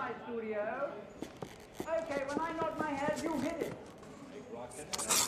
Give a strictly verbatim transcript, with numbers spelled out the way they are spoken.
right, studio. Okay, when I nod my head, you hit it.